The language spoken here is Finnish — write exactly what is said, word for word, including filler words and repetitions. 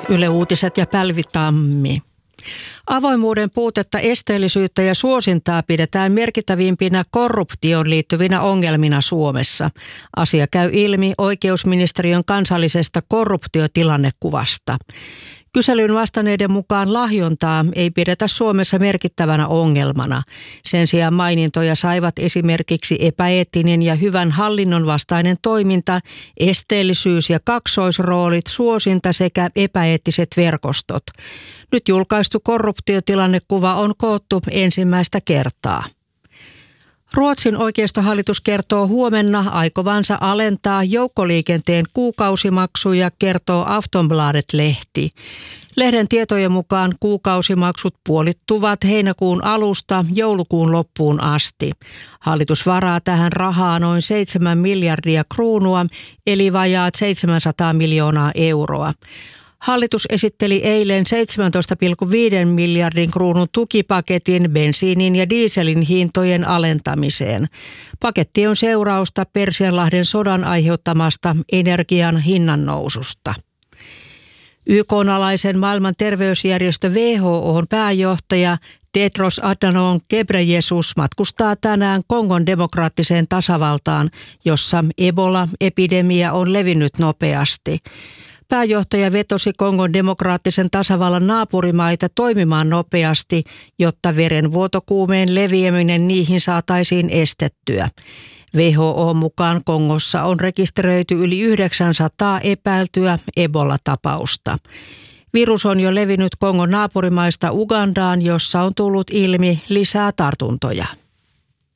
Yle Uutiset ja Pälvi Tammi. Avoimuuden puutetta, esteellisyyttä ja suosintaa pidetään merkittävimpinä korruptioon liittyvinä ongelmina Suomessa. Asia käy ilmi oikeusministeriön kansallisesta korruptiotilannekuvasta. Kyselyn vastanneiden mukaan lahjontaa ei pidetä Suomessa merkittävänä ongelmana. Sen sijaan mainintoja saivat esimerkiksi epäeettinen ja hyvän hallinnon vastainen toiminta, esteellisyys ja kaksoisroolit, suosinta sekä epäeettiset verkostot. Nyt julkaistu korruptiotilannekuva on koottu ensimmäistä kertaa. Ruotsin oikeistohallitus kertoo huomenna aikovansa alentaa joukkoliikenteen kuukausimaksuja, kertoo Aftonbladet-lehti. Lehden tietojen mukaan kuukausimaksut puolittuvat heinäkuun alusta joulukuun loppuun asti. Hallitus varaa tähän rahaa noin seitsemän miljardia kruunua, eli vajaat seitsemänsataa miljoonaa euroa. Hallitus esitteli eilen seitsemäntoista pilkku viisi miljardin kruunun tukipaketin bensiinin ja dieselin hintojen alentamiseen. Paketti on seurausta Persianlahden sodan aiheuttamasta energian hinnannoususta. Y K:n-alaisen maailman terveysjärjestö W H O:n pääjohtaja Tedros Adhanom Ghebreyesus matkustaa tänään Kongon demokraattiseen tasavaltaan, jossa Ebola-epidemia on levinnyt nopeasti. Pääjohtaja vetosi Kongon demokraattisen tasavallan naapurimaita toimimaan nopeasti, jotta verenvuotokuumeen leviäminen niihin saataisiin estettyä. W H O mukaan Kongossa on rekisteröity yli yhdeksänsataa epäiltyä Ebola-tapausta. Virus on jo levinnyt Kongon naapurimaista Ugandaan, jossa on tullut ilmi lisää tartuntoja.